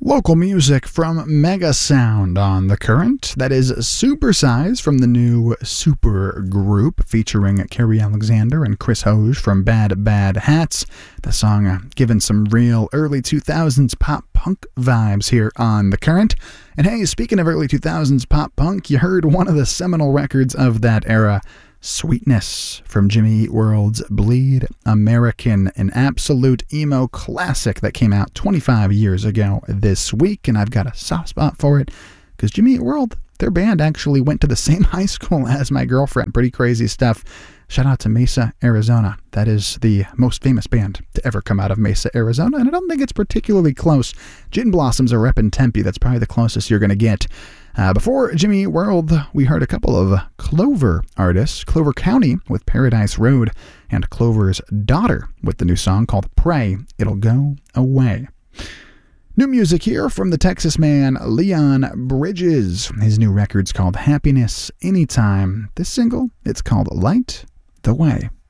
Local music from Mega Sound on The Current. That is Supersize from the new Super Group featuring Carrie Alexander and Chris Hoge from Bad Bad Hats. The song given some real early 2000s pop punk vibes here on The Current. And hey, speaking of early 2000s pop punk, you heard one of the seminal records of that era, Sweetness from Jimmy Eat World's Bleed American, an absolute emo classic that came out 25 years ago this week, and I've got a soft spot for it because Jimmy Eat World, their band actually went to the same high school as my girlfriend. Pretty crazy stuff. Shout out to Mesa, Arizona. That is the most famous band to ever come out of Mesa, Arizona, and I don't think it's particularly close. Gin Blossoms are rep in Tempe. That's probably the closest you're going to get. Before Jimmy Eat World, we heard a couple of Clover artists, Clover County with Paradise Road, and Clover's Daughter with the new song called Pray It'll Go Away. New music here from the Texas man Leon Bridges. His new record's called Happiness Anytime. This single, it's called Light the Way.